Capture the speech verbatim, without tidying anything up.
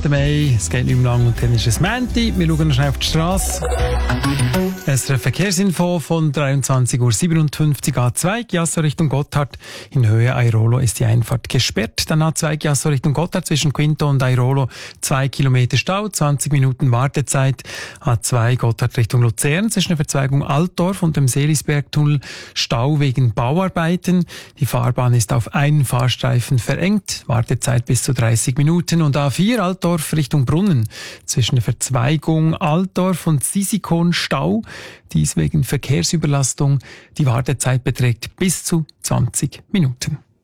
fünfzehnten Mai. Es geht nicht mehr lang und dann ist es Montag. Wir schauen noch schnell auf die Straße. Es ist Verkehrsinfo von dreiundzwanzig Uhr siebenundfünfzig A zwei, Chiasso Richtung Gotthard. In Höhe Airolo ist die Einfahrt gesperrt. Dann A zwei Chiasso Richtung Gotthard zwischen Quinto und Airolo zwei Kilometer Stau, zwanzig Minuten Wartezeit. A zwei Gotthard Richtung Luzern zwischen der Verzweigung Altdorf und dem Seelisbergtunnel Stau wegen Bauarbeiten. Die Fahrbahn ist auf einen Fahrstreifen verengt. Wartezeit bis zu dreißig Minuten. Und A vier Altdorf Richtung Brunnen zwischen der Verzweigung Altdorf und Sisikon Stau. Dies wegen Verkehrsüberlastung. Die Wartezeit beträgt bis zu zwanzig Minuten.